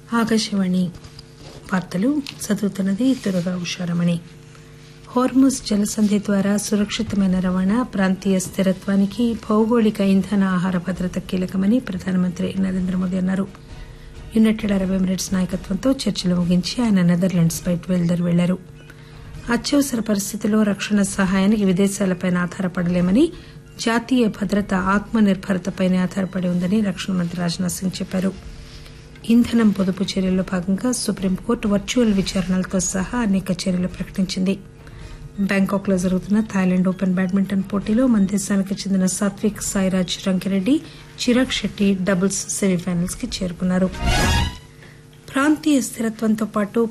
ఆకాశవాణి వార్తలు చదువుతున్నది దుర్గా ఉషారమణి. హోర్ముజ్ జలసంధి ద్వారా సురక్షితమైన రవాణా, ప్రాంతీయ స్థిరత్వానికి, భౌగోళిక ఇంధన ఆహార భద్రత కీలకమని ప్రధానమంత్రి నరేంద్రమోదీ అన్నారు. యునైటెడ్ అరబ్ ఎమిరేట్స్ నాయకత్వంతో చర్చలు ముగించి ఆయన నెదర్లాండ్స్ బయలుదేరి వెళ్లారు. అత్యవసర పరిస్థితుల్లో రక్షణ సహాయానికి విదేశాలపై ఆధారపడలేమని, జాతీయ భద్రత ఆత్మ నిర్బరతపైనే ఆధారపడి ఉందని రక్షణ మంత్రి రాజ్నాథ్ సింగ్ చెప్పారు. ఇంధనం పొదుపు చర్యల్లో భాగంగా సుప్రీంకోర్టు వర్చువల్ విచారణలతో సహా అనేక చర్యలు ప్రకటించింది. బ్యాంకాక్ లో జరుగుతున్న థాయిలాండ్ ఓపెన్ బ్యాడ్మింటన్ పోటీలో మన దేశానికి చెందిన సాత్విక్ సాయిరాజ్ రంకిరెడ్డి, చిరాగ్ శెట్టి డబుల్స్ సెమీఫైనల్స్ కి చేరుకున్నారు. ప్రాంతీయ స్థిరత్వంతో పాటు